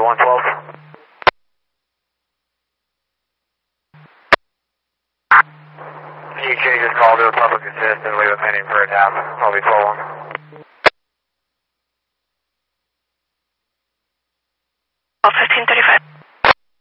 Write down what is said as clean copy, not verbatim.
112. You can change this call to a public assist and leave it pending for a tap. I'll be 12-1. 1535.